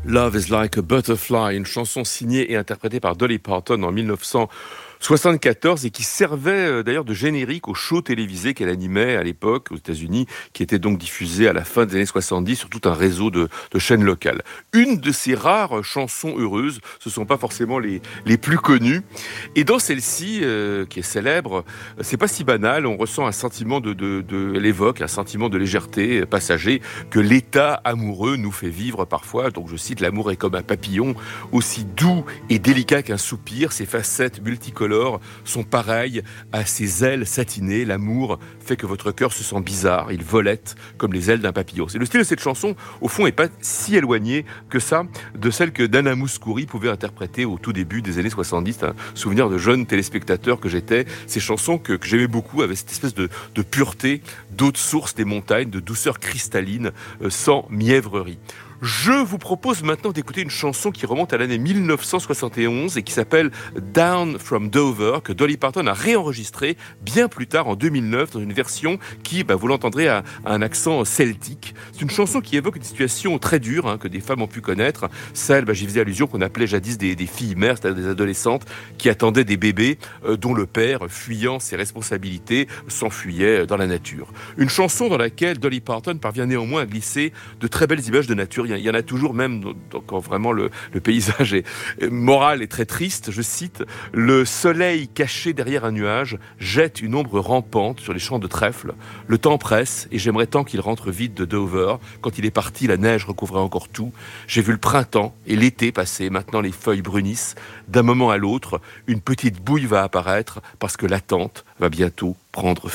Love is like a butterfly, une chanson signée et interprétée par Dolly Parton en 1974 et qui servait d'ailleurs de générique au show télévisé qu'elle animait à l'époque aux États-Unis, qui était donc diffusé à la fin des années 70 sur tout un réseau de chaînes locales. Une de ces rares chansons heureuses, ce ne sont pas forcément les plus connues. Et dans celle-ci, qui est célèbre, c'est pas si banal, on ressent un sentiment elle évoque un sentiment de légèreté passager que l'état amoureux nous fait vivre parfois. Donc je cite, l'amour est comme un papillon, aussi doux et délicat qu'un soupir, ses facettes multicolores sont pareilles à ses ailes satinées. L'amour fait que votre cœur se sent bizarre, il volette comme les ailes d'un papillon. C'est le style de cette chanson, au fond, n'est pas si éloigné que ça de celle que Nana Mouskouri pouvait interpréter au tout début des années 70. Un souvenir de jeune téléspectateur que j'étais. Ces chansons que j'aimais beaucoup avaient cette espèce de pureté, d'eau de source des montagnes, de douceur cristalline, sans mièvrerie. Je vous propose maintenant d'écouter une chanson qui remonte à l'année 1971 et qui s'appelle Down from Dover, que Dolly Parton a réenregistrée bien plus tard en 2009 dans une version qui, vous l'entendrez, a un accent celtique. C'est une chanson qui évoque une situation très dure que des femmes ont pu connaître. Celle, j'y faisais allusion, qu'on appelait jadis des filles mères, c'est-à-dire des adolescentes qui attendaient des bébés dont le père, fuyant ses responsabilités, s'enfuyait dans la nature. Une chanson dans laquelle Dolly Parton parvient néanmoins à glisser de très belles images de nature. Il y en a toujours, même quand vraiment le paysage est moral et très triste. Je cite, « Le soleil caché derrière un nuage jette une ombre rampante sur les champs de trèfle. Le temps presse et j'aimerais tant qu'il rentre vite de Dover. Quand il est parti, la neige recouvrait encore tout. J'ai vu le printemps et l'été passer. Maintenant, les feuilles brunissent. D'un moment à l'autre, une petite bouille va apparaître parce que l'attente va bientôt prendre fin. »